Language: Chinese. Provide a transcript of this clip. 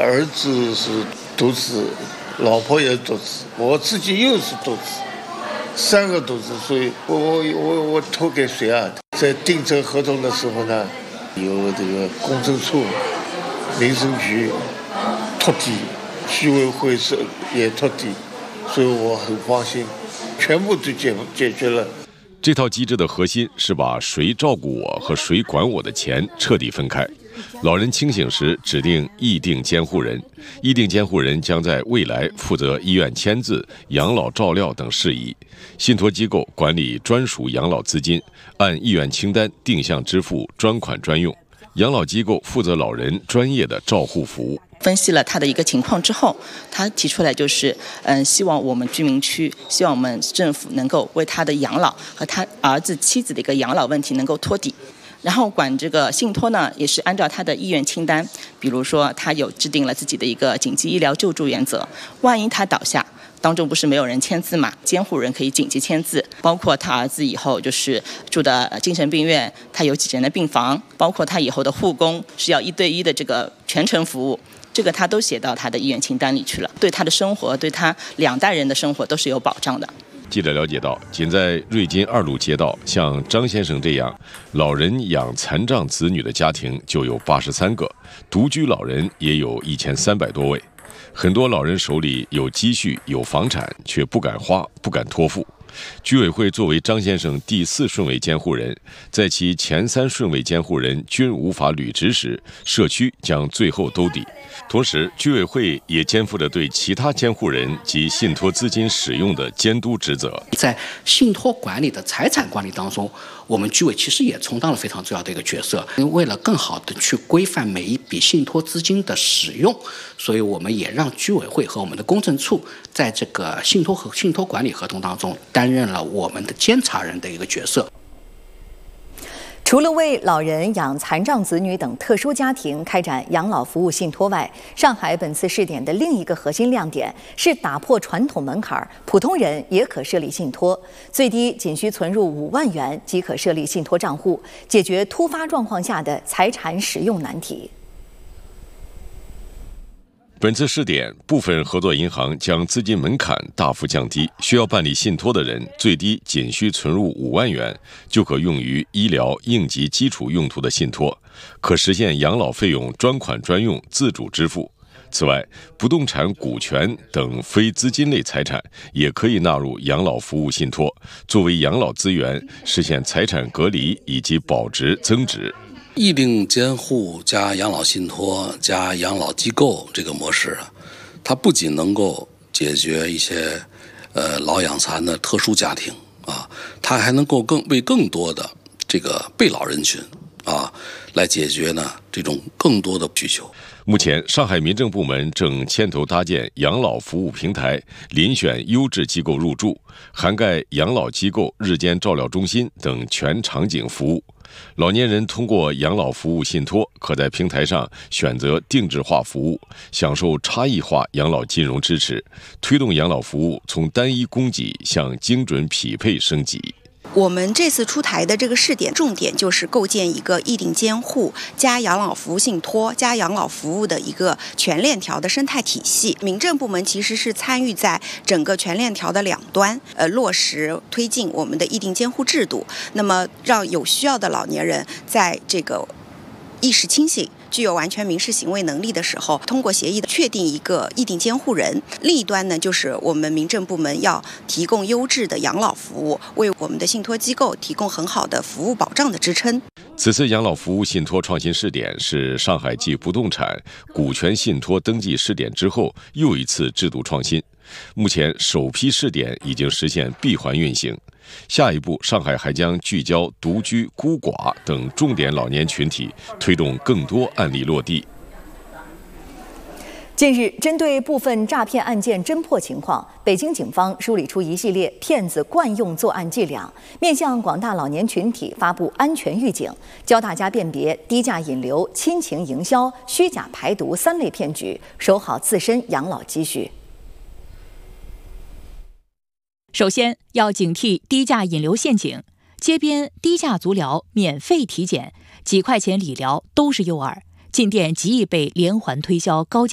儿子是独子，老婆也独子，我自己又是独子，3个独子，所以我托给谁啊？在订这合同的时候呢，有这个公证处、民生局托底，居委会是也托底，所以我很放心，全部都解决了。 这套机制的核心是把谁照顾我和谁管我的钱彻底分开。老人清醒时指定议定监护人，议定监护人将在未来负责医院签字、养老照料等事宜，信托机构管理专属养老资金，按意愿清单定向支付专款专用，养老机构负责老人专业的照护服务。 分析了他的一个情况之后，他提出来就是希望我们居民区，希望我们政府能够为他的养老和他儿子妻子的一个养老问题能够托底。然后管这个信托呢，也是按照他的意愿清单，比如说他有制定了自己的一个紧急医疗救助原则，万一他倒下，当中不是没有人签字嘛，监护人可以紧急签字，包括他儿子以后就是住的精神病院，他有几人的病房，包括他以后的护工是要1对1的这个全程服务，这个他都写到他的意愿清单里去了，对他的生活，对他2代人的生活都是有保障的。 记者了解到，仅在瑞金2路街道，像张先生这样老人养残障子女的家庭就有83个，独居老人也有1300多位。很多老人手里有积蓄、有房产，却不敢花、不敢托付。居委会作为张先生第4顺位监护人，在其前3顺位监护人均无法履职时，社区将最后兜底。同时，居委会也肩负着对其他监护人及信托资金使用的监督职责。 在信托管理的财产管理当中，我们居委其实也充当了非常重要的一个角色。为了更好的去规范每一笔信托资金的使用，所以我们也让居委会和我们的公证处在这个信托管理合同当中担任了我们的监察人的一个角色。 除了为老人养残障子女等特殊家庭开展养老服务信托外，上海本次试点的另一个核心亮点是打破传统门槛，普通人也可设立信托，最低仅需存入5万元即可设立信托账户，解决突发状况下的财产使用难题。 本次试点，部分合作银行将资金门槛大幅降低，需要办理信托的人最低仅需存入5万元，就可用于医疗应急基础用途的信托，可实现养老费用专款专用、自主支付。此外，不动产、股权等非资金类财产也可以纳入养老服务信托，作为养老资源，实现财产隔离以及保值增值。 议定监护加养老信托加养老机构这个模式啊，它不仅能够解决一些老养残的特殊家庭啊，它还能够为更多的这个被老人群啊来解决呢这种更多的需求。 目前，上海民政部门正牵头搭建养老服务平台，遴选优质机构入驻，涵盖养老机构、日间照料中心等全场景服务。老年人通过养老服务信托，可在平台上选择定制化服务，享受差异化养老金融支持，推动养老服务从单一供给向精准匹配升级。 我们这次出台的这个试点重点就是构建一个议定监护加养老服务信托加养老服务的一个全链条的生态体系。民政部门其实是参与在整个全链条的2端，落实推进我们的议定监护制度，那么让有需要的老年人在这个意识清醒、具有完全民事行为能力的时候，通过协议确定一个议定监护人。另一端呢，就是我们民政部门要提供优质的养老服务，为我们的信托机构提供很好的服务保障的支撑。 此次养老服务信托创新试点是上海继不动产、股权信托登记试点之后又一次制度创新。目前首批试点已经实现闭环运行，下一步上海还将聚焦独居、孤寡等重点老年群体，推动更多案例落地。 近日，针对部分诈骗案件侦破情况，北京警方梳理出一系列骗子惯用作案伎俩，面向广大老年群体发布安全预警，教大家辨别低价引流、亲情营销、虚假排毒3类骗局，守好自身养老积蓄。 首先要警惕低价引流陷阱，街边低价足疗、免费体检、几块钱理疗都是诱饵，进店极易被连环推销高价